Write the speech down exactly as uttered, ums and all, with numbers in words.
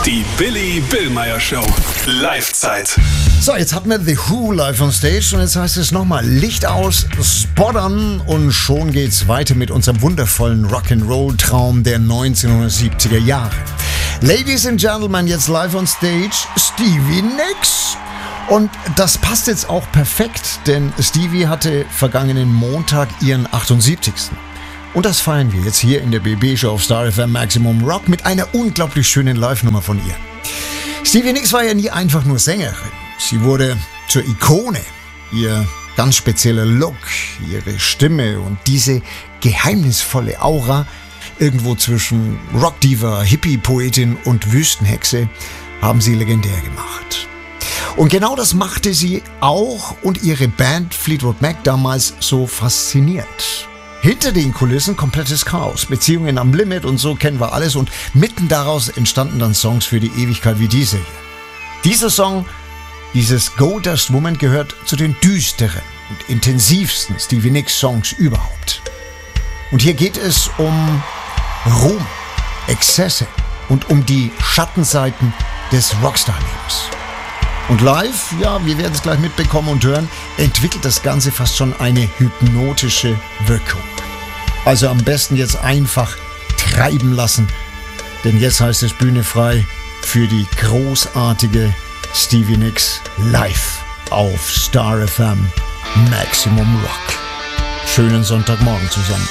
Die Billy Billmeyer Show. Live-Zeit. So, jetzt hatten wir The Who live on stage und jetzt heißt es nochmal Licht aus, Spot on und schon geht's weiter mit unserem wundervollen Rock'n'Roll-Traum der neunzehnhundertsiebziger Jahre. Ladies and Gentlemen, jetzt live on stage Stevie Nicks. Und das passt jetzt auch perfekt, denn Stevie hatte vergangenen Montag ihren achtundsiebzigsten Und das feiern wir jetzt hier in der B B-Show auf Star F M Maximum Rock mit einer unglaublich schönen Live-Nummer von ihr. Stevie Nicks war ja nie einfach nur Sängerin. Sie wurde zur Ikone. Ihr ganz spezieller Look, ihre Stimme und diese geheimnisvolle Aura, irgendwo zwischen Rockdiva, Hippie-Poetin und Wüstenhexe, haben sie legendär gemacht. Und genau das machte sie auch und ihre Band Fleetwood Mac damals so faszinierend. Hinter den Kulissen komplettes Chaos, Beziehungen am Limit und so kennen wir alles und mitten daraus entstanden dann Songs für die Ewigkeit wie diese hier. Dieser Song, dieses Gold Dust Woman, gehört zu den düsteren und intensivsten Stevie Nicks Songs überhaupt. Und hier geht es um Ruhm, Exzesse und um die Schattenseiten des Rockstar-Lebens. Und live, ja, wir werden es gleich mitbekommen und hören, entwickelt das Ganze fast schon eine hypnotische Wirkung. Also am besten jetzt einfach treiben lassen, denn jetzt heißt es Bühne frei für die großartige Stevie Nicks live auf Star F M Maximum Rock. Schönen Sonntagmorgen zusammen.